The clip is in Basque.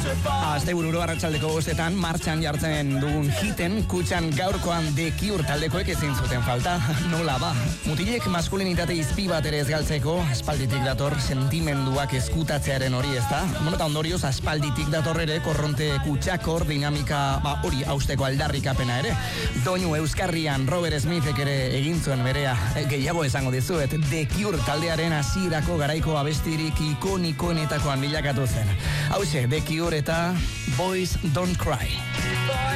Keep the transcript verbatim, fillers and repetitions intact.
Astebururo arratsaldeko bostetan martxan jartzen dugun hiten kutxan gaurkoan The Cure taldekoek ezin zuten falta. Nola ba, mutilek maskulinitate izpi bat ere ez galtzeko aspalditik dator sentimenduak eskutatzearen hori, ezta? Bueno, eta ondorioz aspalditik dator ere korronte kutxakor dinamika ba hori hausteko aldarrikapena ere. Doinu euskarrian Robert Smithek ere egin zuen berea. Gehiago esango dizuet, The Cure taldearen hasierako garaiko abestirik ikonikoenetakoan bilakatu zen. Hauxe, The Cure eta Boys Don't Cry.